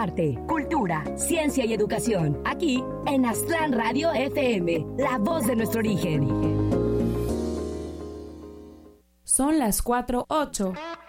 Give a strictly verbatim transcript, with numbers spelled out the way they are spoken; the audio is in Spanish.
arte, cultura, ciencia y educación. Aquí en Aztlán Radio F M, la voz de nuestro origen. Son las cuatro ocho.